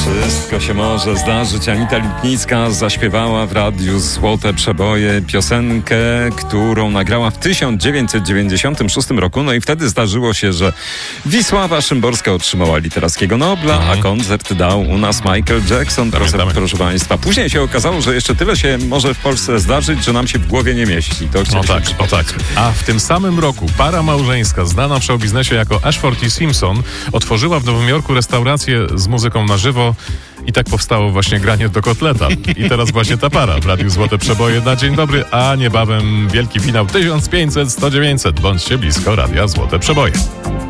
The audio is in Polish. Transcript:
Wszystko się może zdarzyć. Anita Lipnicka zaśpiewała w radiu Złote Przeboje piosenkę, którą nagrała w 1996 roku. No i wtedy zdarzyło się, że Wisława Szymborska otrzymała Literackiego Nobla, a koncert dał u nas Michael Jackson, proszę Państwa. Później się okazało, że jeszcze tyle się może w Polsce zdarzyć, że nam się w głowie nie mieści. To o tak. A w tym samym roku para małżeńska, znana w showbiznesie jako Ashford i Simpson, otworzyła w Nowym Jorku restaurację z muzyką na żywo. I tak powstało właśnie granie do kotleta. I teraz właśnie ta para w Radiu Złote Przeboje na dzień dobry, a niebawem wielki finał 1500-100-900. Bądźcie blisko Radia Złote Przeboje.